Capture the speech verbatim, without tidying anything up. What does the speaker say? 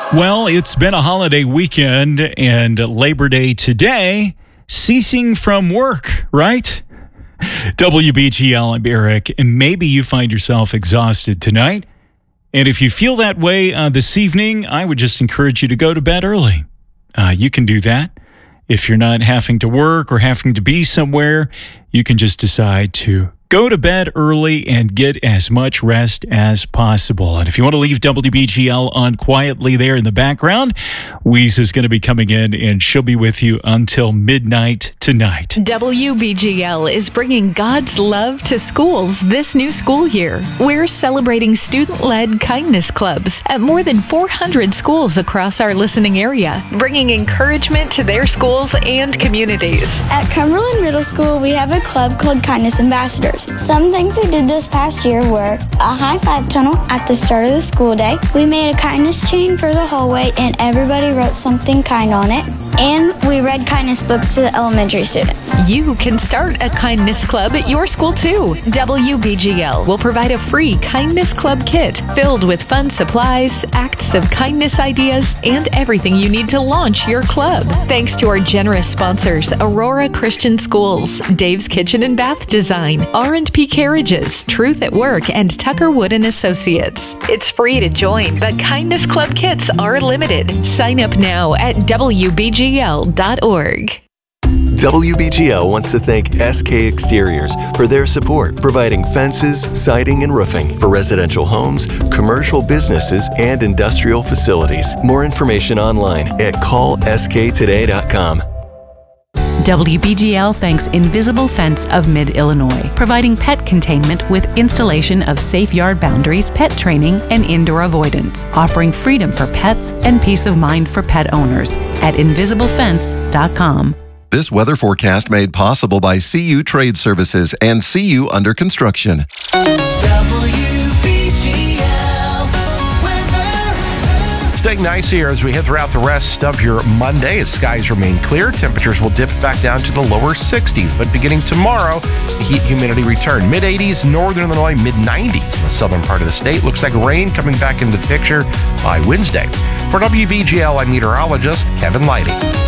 Well, it's been a holiday weekend and Labor Day today, ceasing from work, right? W B G L, I'm Eric, and maybe you find yourself exhausted tonight. And if you feel that way uh, this evening, I would just encourage you to go to bed early. Uh, you can do that. If you're not having to work or having to be somewhere, you can just decide to go to bed early and get as much rest as possible. And if you want to leave W B G L on quietly there in the background, Weeze is going to be coming in and she'll be with you until midnight tonight. W B G L is bringing God's love to schools this new school year. We're celebrating student-led kindness clubs at more than four hundred schools across our listening area, bringing encouragement to their schools and communities. At Cumberland Middle School, we have a club called Kindness Ambassadors. Some things we did this past year were a high five tunnel at the start of the school day. We made a kindness chain for the hallway and everybody wrote something kind on it. And we read kindness books to the elementary students. You can start a kindness club at your school too. W B G L will provide a free kindness club kit filled with fun supplies, acts of kindness ideas, and everything you need to launch your club. Thanks to our generous sponsors, Aurora Christian Schools, Dave's Kitchen and Bath Design, R and P Carriages, Truth at Work, and Tucker Wood and Associates. It's free to join, but Kindness Club kits are limited. Sign up now at W B G L dot org. W B G L wants to thank S K Exteriors for their support, providing fences, siding, and roofing for residential homes, commercial businesses, and industrial facilities. More information online at call S K today dot com. W B G L thanks Invisible Fence of Mid-Illinois, providing pet containment with installation of safe yard boundaries, pet training, and indoor avoidance, offering freedom for pets and peace of mind for pet owners at invisible fence dot com. This weather forecast made possible by C U Trade Services and C U Under Construction. W B G L weather. Staying nice here as we head throughout the rest of your Monday as skies remain clear. Temperatures will dip back down to the lower sixties, but beginning tomorrow, the heat humidity return. mid eighties, northern Illinois, mid nineties in the southern part of the state. Looks like rain coming back into the picture by Wednesday. For W B G L, I'm meteorologist Kevin Lighty.